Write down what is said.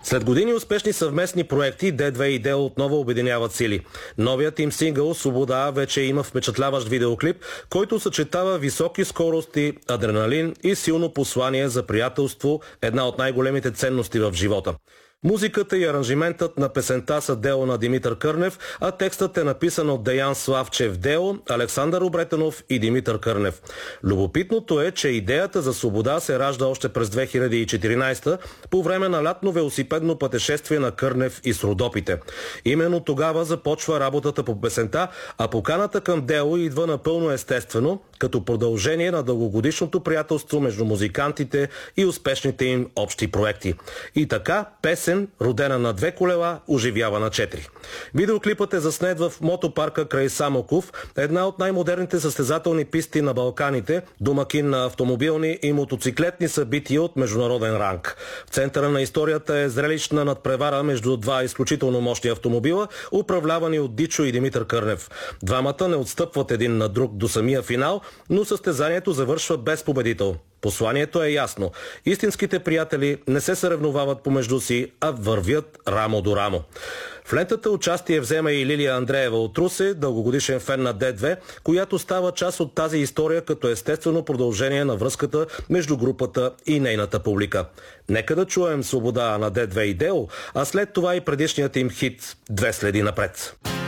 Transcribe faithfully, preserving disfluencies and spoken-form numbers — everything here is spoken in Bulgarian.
След години успешни съвместни проекти, Д две и Дело отново обединяват сили. Новият им сингъл "Свобода" вече има впечатляващ видеоклип, който съчетава високи скорости, адреналин и силно послание за приятелство, една от най-големите ценности в живота. Музиката и аранжиментът на песента са дело на Димитър Кърнев, а текстът е написан от Деян Славчев Дело, Александър Обретенов и Димитър Кърнев. Любопитното е, че идеята за "Свобода" се ражда още през две хиляди и четиринадесета по време на лятно велосипедно пътешествие на Кърнев из Родопите. Именно тогава започва работата по песента, а поканата към Дело идва напълно естествено, като продължение на дългогодишното приятелство между музикантите и успешните им общи проекти. И така, песен, родена на две колела, оживява на четири. Видеоклипът е заснет в мотопарка край Самоков, една от най-модерните състезателни писти на Балканите, домакин на автомобилни и мотоциклетни събития от международен ранг. В центъра на историята е зрелищна надпревара между два изключително мощни автомобила, управлявани от Дичо и Димитър Кърнев. Двамата не отстъпват един на друг до самия финал, но състезанието завършва без победител. Посланието е ясно. Истинските приятели не се съревновават помежду си, а вървят рамо до рамо. В лентата участие взема и Лилия Андреева от Русе, дългогодишен фен на Д две, която става част от тази история като естествено продължение на връзката между групата и нейната публика. Нека да чуем "Свобода" на Д две и Дело, а след това и предишният им хит "Две следи напред".